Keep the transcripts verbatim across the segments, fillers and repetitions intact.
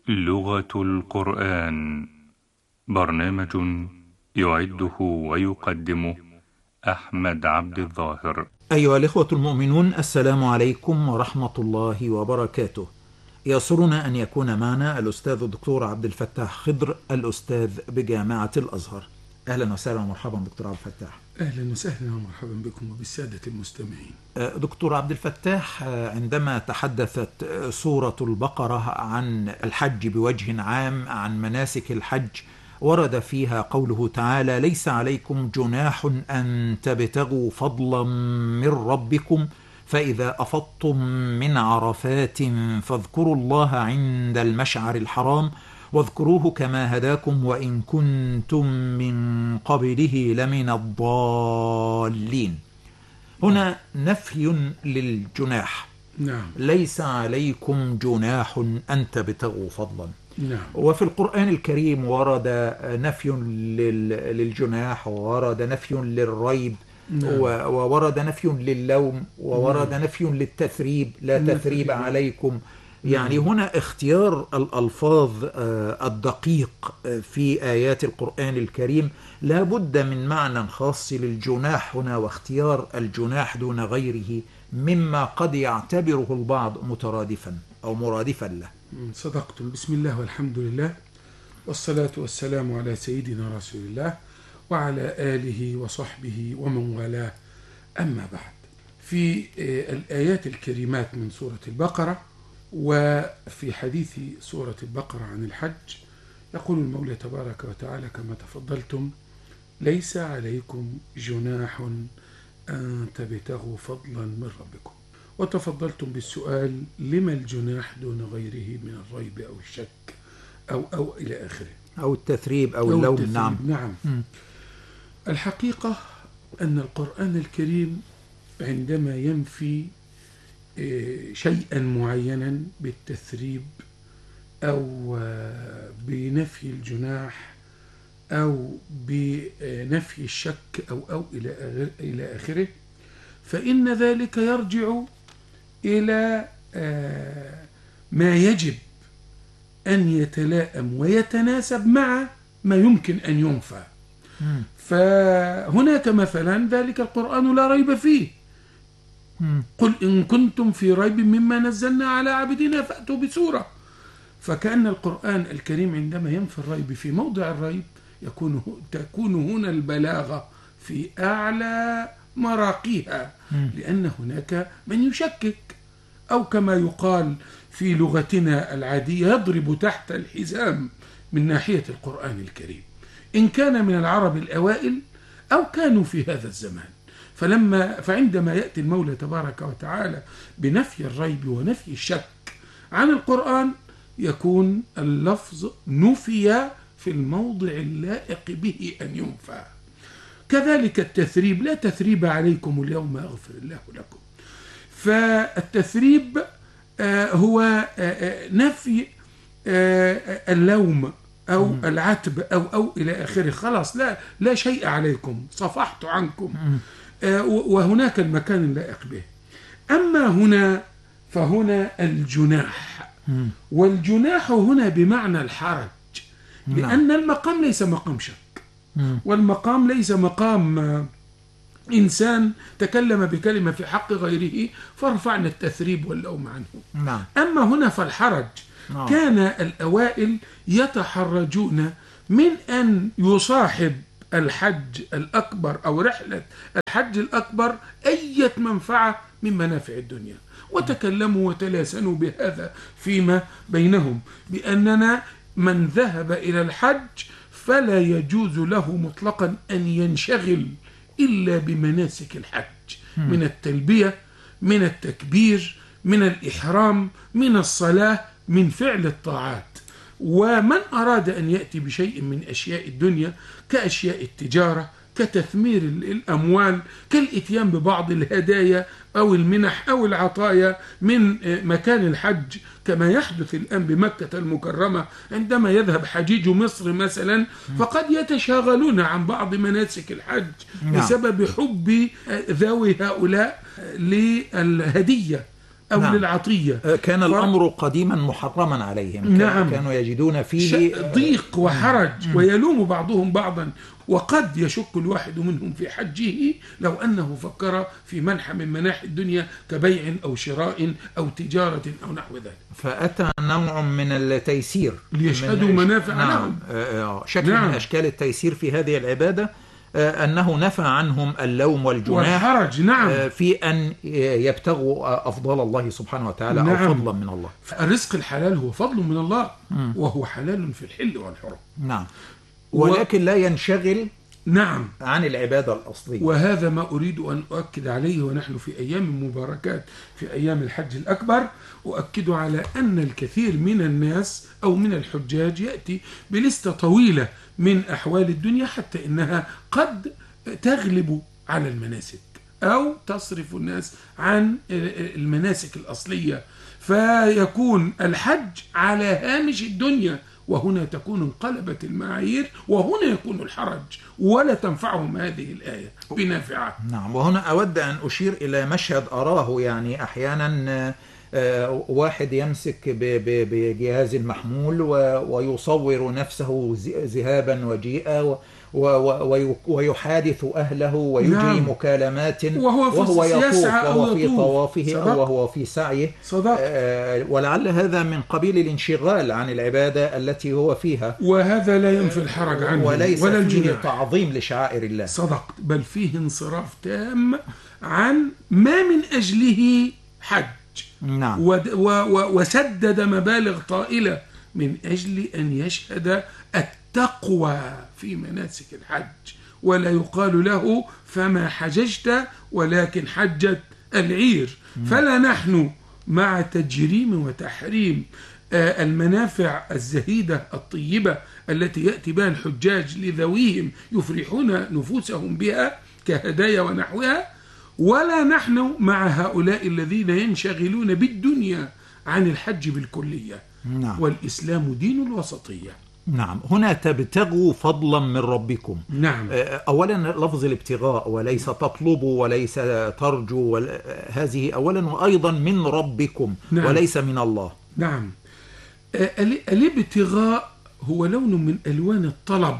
لغة القرآن، برنامج يعده ويقدمه أحمد عبد الظاهر. أيها الإخوة المؤمنون، السلام عليكم ورحمة الله وبركاته. يسرنا أن يكون معنا الأستاذ الدكتور عبد الفتاح خضر، الأستاذ بجامعة الأزهر. أهلا وسهلا ومرحبا دكتور عبد الفتاح. أهلا وسهلا ومرحبا بكم وبالسادة المستمعين. دكتور عبد الفتاح، عندما تحدثت سورة البقرة عن الحج بوجه عام، عن مناسك الحج، ورد فيها قوله تعالى: ليس عليكم جناح أن تبتغوا فضلا من ربكم فإذا أفضتم من عرفات فاذكروا الله عند المشعر الحرام واذكروه كما هداكم وإن كنتم من قبله لمن الضالين. هنا نفي للجناح. نعم. ليس عليكم جناح أن تبتغوا فضلا. نعم. وفي القرآن الكريم ورد نفي للجناح، وورد نفي للريب. نعم. وورد نفي للوم، وورد نعم. نفي للتثريب، لا نعم. تثريب عليكم. يعني نعم. هنا اختيار الألفاظ الدقيق في آيات القرآن الكريم لا بد من معنى خاص للجناح هنا، واختيار الجناح دون غيره مما قد يعتبره البعض مترادفا أو مرادفا له. صدقتم. بسم الله والحمد لله والصلاة والسلام على سيدنا رسول الله وعلى آله وصحبه ومن والاه، أما بعد. في الآيات الكريمات من سورة البقرة وفي حديث سورة البقرة عن الحج يقول المولى تبارك وتعالى كما تفضلتم: ليس عليكم جناح أن تبتغوا فضلا من ربكم. وتفضلتم بالسؤال: لما الجناح دون غيره من الريب أو الشك أو أو إلى آخره، أو التثريب أو, أو اللوم. التثريب. نعم. نعم. م. الحقيقة أن القرآن الكريم عندما ينفي شيئا معينا بالتثريب أو بنفي الجناح أو بنفي الشك أو أو إلى إلى آخره، فإن ذلك يرجع إلى ما يجب أن يتلائم ويتناسب مع ما يمكن أن ينفى. فهناك مثلا ذلك القرآن لا ريب فيه، قل إن كنتم في ريب مما نزلنا على عبدنا فأتوا بسورة. فكأن القرآن الكريم عندما ينفي الريب في موضع الريب يكون تكون هنا البلاغة في أعلى مراقيها، لأن هناك من يشكك، أو كما يقال في لغتنا العادية يضرب تحت الحزام من ناحية القرآن الكريم، إن كان من العرب الأوائل أو كانوا في هذا الزمان. فلما فعندما يأتي المولى تبارك وتعالى بنفي الريب ونفي الشك عن القرآن يكون اللفظ نفي في الموضع اللائق به أن ينفى. كذلك التثريب: لا تثريب عليكم اليوم أغفر الله لكم. فالتثريب هو نفي اللوم أو العتب أو أو إلى آخره، خلاص لا لا شيء عليكم، صفحت عنكم، وهناك المكان اللائق به. أما هنا فهنا الجناح، والجناح هنا بمعنى الحرج، لأن المقام ليس مقام شك، والمقام ليس مقام إنسان تكلم بكلمة في حق غيره فرفعنا التثريب واللوم عنه. أما هنا فالحرج. كان الأوائل يتحرجون من أن يصاحب الحج الأكبر أو رحلة الحج الأكبر أي منفعة من منافع الدنيا، وتكلموا وتلاسنوا بهذا فيما بينهم، بأننا من ذهب إلى الحج فلا يجوز له مطلقا أن ينشغل إلا بمناسك الحج، من التلبية، من التكبير، من الإحرام، من الصلاة، من فعل الطاعات. ومن أراد أن يأتي بشيء من أشياء الدنيا كأشياء التجارة، كتثمير الأموال، كالإتيان ببعض الهدايا أو المنح أو العطايا من مكان الحج، كما يحدث الآن بمكة المكرمة عندما يذهب حجيج مصر مثلا فقد يتشاغلون عن بعض مناسك الحج بسبب حب ذوي هؤلاء للهدية أو نعم. للعطية. كان ف... الأمر قديما محرما عليهم. نعم. كانوا يجدون فيه ضيق وحرج ويلوم بعضهم بعضا، وقد يشك الواحد منهم في حجه لو أنه فكر في منح من مناحي الدنيا كبيع أو شراء أو تجارة أو نحو ذلك. فأتى نوع من التيسير ليشهدوا من منافع نعم. لهم. شكل نعم. من أشكال التيسير في هذه العبادة أنه نفى عنهم اللوم والجناح والحرج. نعم. في أن يبتغوا أفضل الله سبحانه وتعالى. نعم. أو فضلا من الله. الرزق الحلال هو فضل من الله، وهو حلال في الحل والحرم. نعم. ولكن لا ينشغل نعم عن العبادة الأصلية. وهذا ما أريد أن أؤكد عليه، ونحن في أيام مباركات في أيام الحج الأكبر، أؤكد على أن الكثير من الناس أو من الحجاج يأتي بلستة طويلة من أحوال الدنيا، حتى إنها قد تغلب على المناسك أو تصرف الناس عن المناسك الأصلية، فيكون الحج على هامش الدنيا، وهنا تكون انقلبت المعايير، وهنا يكون الحرج، ولا تنفعهم هذه الآية بنافعة. نعم. وهنا أود أن أشير إلى مشهد أراه يعني أحيانا واحد يمسك بجهاز المحمول ويصور نفسه ذهابا وجيئا ويحادث أهله ويجري نعم. مكالمات وهو, وهو يطوف وهو في طوافه صدق. أو وهو في سعيه آه ولعل هذا من قبيل الانشغال عن العبادة التي هو فيها، وهذا لا ينفي الحرج عنه وليس ولا فيه الجناح. تعظيم لشعائر الله. صدقت، بل فيه انصراف تام عن ما من أجله حج. نعم. وسدد مبالغ طائلة من أجل أن يشهد التقوى في مناسك الحج، ولا يقال له فما حججت ولكن حجت العير. فلا نحن مع تجريم وتحريم المنافع الزهيدة الطيبة التي يأتي بها الحجاج لذويهم يفرحون نفوسهم بها كهدايا ونحوها، ولا نحن مع هؤلاء الذين ينشغلون بالدنيا عن الحج بالكلية. نعم. والإسلام دين الوسطية. نعم. هنا تبتغوا فضلا من ربكم. نعم. أولا لفظ الابتغاء، وليس تطلبوا وليس ترجو، هذه أولا، وأيضا من ربكم. نعم. وليس من الله. نعم. الابتغاء هو لون من ألوان الطلب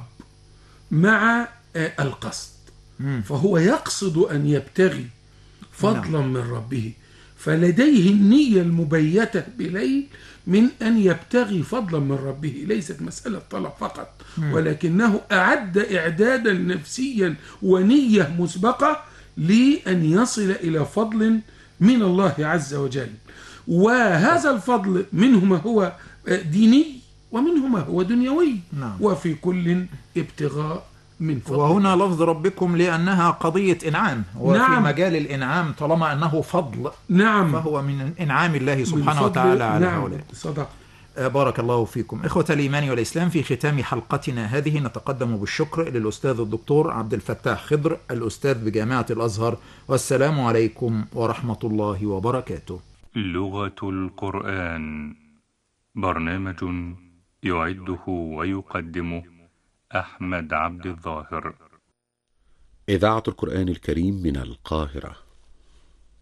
مع القصد، فهو يقصد أن يبتغي فضلا نعم. من ربه، فلديه النية المبيتة بليل من أن يبتغي فضلا من ربه. ليست مسألة طلب فقط، ولكنه أعد إعدادا نفسيا ونية مسبقة لأن يصل إلى فضل من الله عز وجل. وهذا الفضل منه ما هو ديني ومنه ما هو دنيوي. نعم. وفي كل ابتغاء من فضل. وهنا لفظ ربكم لأنها قضية إنعام، وفي نعم. مجال الإنعام طالما أنه فضل نعم. فهو من إنعام الله سبحانه وتعالى على نعم. هؤلاء. صدق. بارك الله فيكم. إخوة الإيمان والإسلام، في ختام حلقتنا هذه نتقدم بالشكر للأستاذ الدكتور عبد الفتاح خضر، الأستاذ بجامعة الأزهر، والسلام عليكم ورحمة الله وبركاته. لغة القرآن، برنامج يعده ويقدمه أحمد عبد الظاهر. إذاعة القرآن الكريم من القاهرة.